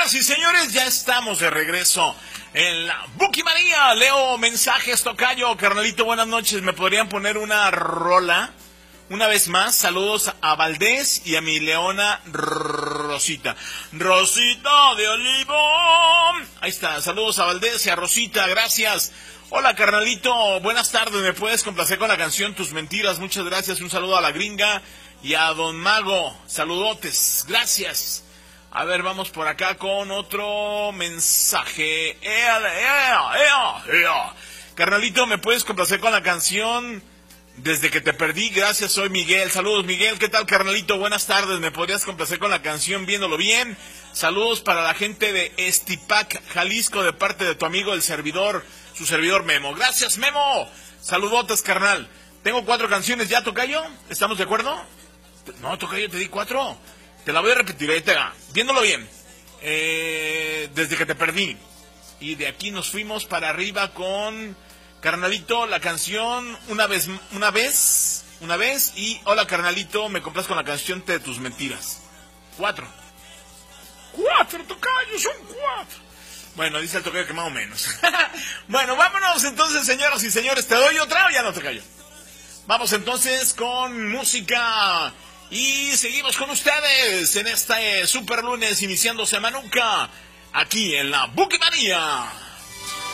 Señoras y señores, ya estamos de regreso en la Bukimanía. Leo mensajes, tocayo, carnalito, buenas noches. ¿Me podrían poner una rola? Una vez más, saludos a Valdés y a mi leona Rosita. Rosita de Olivo. Ahí está, saludos a Valdés y a Rosita, gracias. Hola, carnalito, buenas tardes. ¿Me puedes complacer con la canción Tus Mentiras? Muchas gracias. Un saludo a la gringa y a Don Mago. Saludotes, gracias. A ver, vamos por acá con otro mensaje. Carnalito, ¿me puedes complacer con la canción Desde que te perdí? Gracias, soy Miguel. Saludos, Miguel. ¿Qué tal, carnalito? Buenas tardes. ¿Me podrías complacer con la canción Viéndolo Bien? Saludos para la gente de Estipac, Jalisco, de parte de tu amigo el servidor, su servidor Memo. Gracias, Memo. Saludotes, carnal. Tengo 4 canciones ya, tocayo. ¿Estamos de acuerdo? No, tocayo, te di 4. Te la voy a repetir, ahí te va. Viéndolo Bien. Desde que te perdí. Y de aquí nos fuimos para arriba con, carnalito, la canción Una vez. Y hola, carnalito, me compras con la canción de Tus Mentiras. 4, tocayo, son 4. Bueno, dice el tocayo que más o menos. Bueno, vámonos entonces, señoras y señores. ¿Te doy otra o ya no, tocayo? Vamos entonces con música. Y seguimos con ustedes en este super lunes, iniciando semanuca, aquí en la Bukimanía.